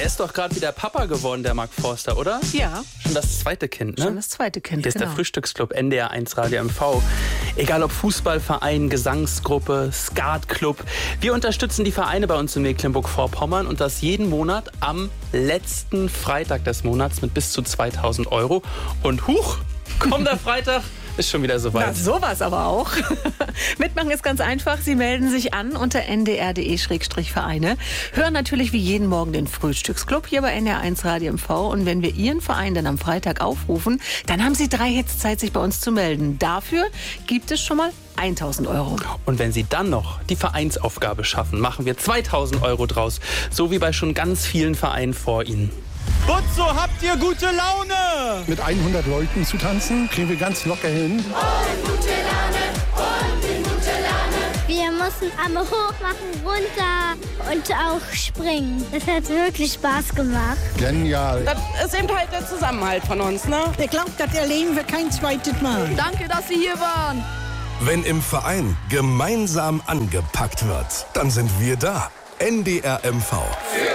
Er ist doch gerade wieder Papa geworden, der Mark Forster, oder? Ja. Schon das zweite Kind, ne? Schon das zweite Kind, Hier ist genau. der Frühstücksclub NDR 1 Radio MV. Egal ob Fußballverein, Gesangsgruppe, Skatclub. Wir unterstützen die Vereine bei uns in Mecklenburg-Vorpommern und das jeden Monat am letzten Freitag des Monats mit bis zu 2.000 €. Und huch, kommender Freitag ist schon wieder soweit. Na, sowas aber auch. Mitmachen ist ganz einfach. Sie melden sich an unter ndr.de/Vereine. Hören natürlich wie jeden Morgen den Frühstücksclub hier bei NDR 1 Radio MV. Und wenn wir Ihren Verein dann am Freitag aufrufen, dann haben Sie 3 Hits Zeit, sich bei uns zu melden. Dafür gibt es schon mal 1.000 €. Und wenn Sie dann noch die Vereinsaufgabe schaffen, machen wir 2.000 € draus. So wie bei schon ganz vielen Vereinen vor Ihnen. Butzo, habt ihr gute Laune? Mit 100 Leuten zu tanzen, kriegen wir ganz locker hin. Und gute Laune, und in gute Laune. Wir mussten Arme hoch machen, runter und auch springen. Das hat wirklich Spaß gemacht. Genial. Das ist eben halt der Zusammenhalt von uns, ne? Ich glaube, das erleben wir kein zweites Mal. Danke, dass Sie hier waren. Wenn im Verein gemeinsam angepackt wird, dann sind wir da. NDR MV.